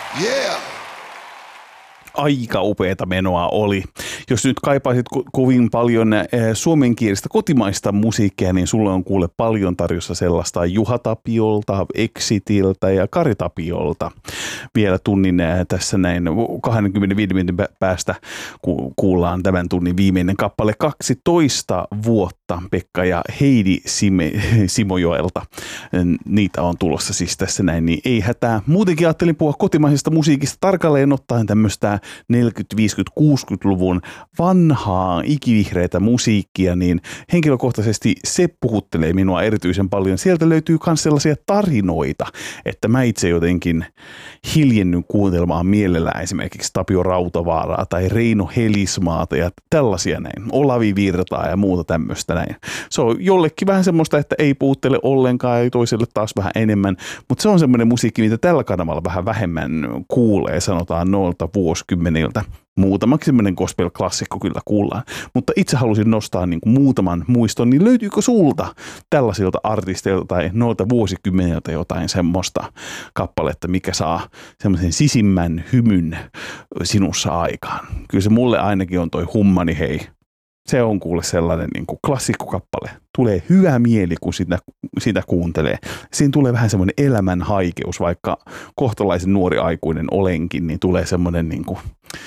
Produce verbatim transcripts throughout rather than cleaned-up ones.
Yeah! Aika upeata menoa oli. Jos nyt kaipaisit ko- kovin paljon eh, suomenkielistä kotimaista musiikkia, niin sulle on kuule paljon tarjossa sellaista Juha Tapiolta, Exitiltä ja Kari Tapiolta. Vielä tunnin eh, tässä näin kaksikymmentäviisi minuutin päästä ku- kuullaan tämän tunnin viimeinen kappale kaksitoista vuotta Pekka ja Heidi Sime- Simojoelta. Niitä on tulossa siis tässä näin, niin ei hätää. Muutenkin ajattelin puhua kotimaisesta musiikista tarkalleen ottaen tämmöistä neljäkymmentä-, viisikymmentä-, kuusikymmentäluvun vanhaa ikivihreitä musiikkia, niin henkilökohtaisesti se puhuttelee minua erityisen paljon. Sieltä löytyy myös sellaisia tarinoita, että mä itse jotenkin hiljennyn kuuntelemaan mielellään esimerkiksi Tapio Rautavaaraa tai Reino Helismaata ja tällaisia näin, Olavi Virtaa ja muuta tämmöistä näin. Se on jollekin vähän semmoista, että ei puhuttele ollenkaan ja toiselle taas vähän enemmän, mutta se on semmoinen musiikki, mitä tällä kanavalla vähän vähemmän kuulee, sanotaan noilta vuosikymmeniltä. Muutamaksi semmoinen gospel-klassikko kyllä kuullaan, mutta itse halusin nostaa niin kuin muutaman muiston, niin löytyykö sulta tällaisilta artisteilta tai noilta vuosikymmeniltä jotain semmoista kappaletta, mikä saa semmoisen sisimmän hymyn sinussa aikaan? Kyllä se mulle ainakin on toi Hummani hei. Se on kuule sellainen niin kuin klassikkokappale. Tulee hyvä mieli, kun sitä, sitä kuuntelee. Siinä tulee vähän semmoinen elämän haikeus, vaikka kohtalaisen nuori aikuinen olenkin, niin tulee semmoinen niin kuin,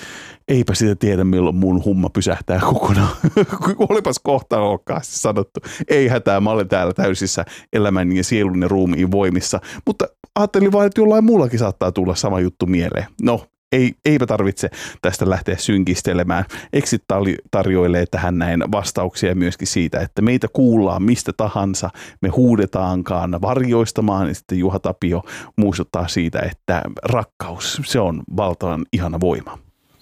eipä sitä tiedä, milloin mun humma pysähtää kokonaan. Olipas kohtalokkaasti sanottu. Ei hätää, mä olen täällä täysissä elämän ja sielun ja ruumiin voimissa. Mutta ajattelin vaan, että jollain muullakin saattaa tulla sama juttu mieleen. No, ei, eipä tarvitse tästä lähteä synkistelemään. Exit tarjoilee tähän näin vastauksia myöskin siitä, että meitä kuullaan mistä tahansa, me huudetaankaan varjoistamaan, ja sitten Juha Tapio muistuttaa siitä, että rakkaus, se on valtavan ihana voima.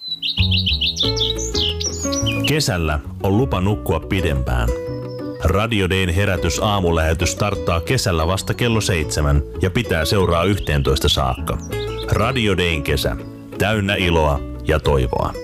Kesällä on lupa nukkua pidempään. Radio Dayn herätys aamulähetys starttaa kesällä vasta kello seitsemän ja pitää seuraa yhteentoista saakka. Radio Dayn kesä. Täynnä iloa ja toivoa.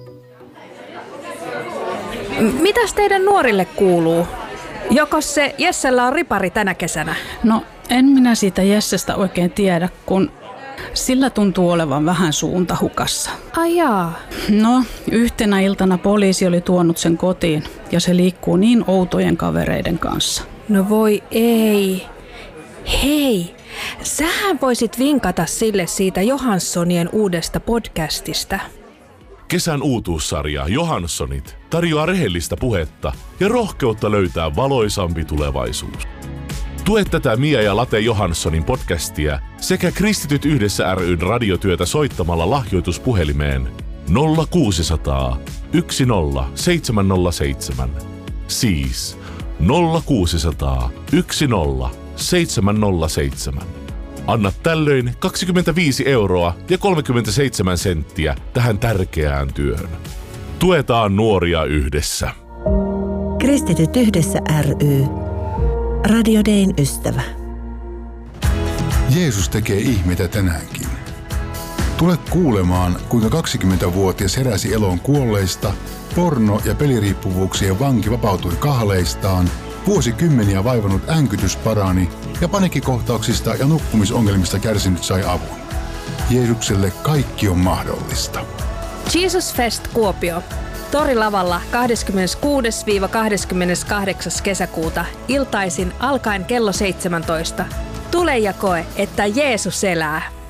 Mitäs teidän nuorille kuuluu? Jokos se Jessellä on ripari tänä kesänä? No, en minä siitä Jessestä oikein tiedä, kun sillä tuntuu olevan vähän suunta hukassa. Ai jaa. No, yhtenä iltana poliisi oli tuonut sen kotiin ja se liikkuu niin outojen kavereiden kanssa. No voi ei. Hei, sähän voisit vinkata sille siitä Johanssonien uudesta podcastista. Kesän uutuussarja Johanssonit tarjoaa rehellistä puhetta ja rohkeutta löytää valoisampi tulevaisuus. Tue tätä Mia ja Late Johanssonin podcastia sekä Kristityt yhdessä ry:n radiotyötä soittamalla lahjoituspuhelimeen nolla kuusisataa yksi nolla seitsemän nolla seitsemän. Siis nolla kuusisataa yksi nolla seitsemän nolla seitsemän. Anna tällöin kaksikymmentäviisi euroa ja kolmekymmentäseitsemän senttiä tähän tärkeään työhön. Tuetaan nuoria yhdessä. Kristityt yhdessä ry. Radio Dayn ystävä. Jeesus tekee ihmeitä tänäänkin. Tule kuulemaan, kuinka kaksikymmentävuotias heräsi eloon kuolleista, porno- ja peliriippuvuuksien vanki vapautui kahleistaan, vuosikymmeniä vaivannut änkytys parani ja paniikkikohtauksista ja nukkumisongelmista kärsinyt sai avun. Jeesukselle kaikki on mahdollista. Jesus Fest Kuopio. Torilavalla kahdeskymmeneskuudes kahdeskymmeneskahdeksas kesäkuuta iltaisin alkaen kello seitsemäntoista. Tule ja koe, että Jeesus elää.